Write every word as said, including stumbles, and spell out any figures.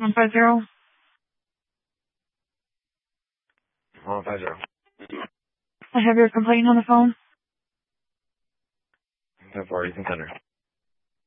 one five zero. one five zero. I have your complaint on the phone. ten four, you can tender.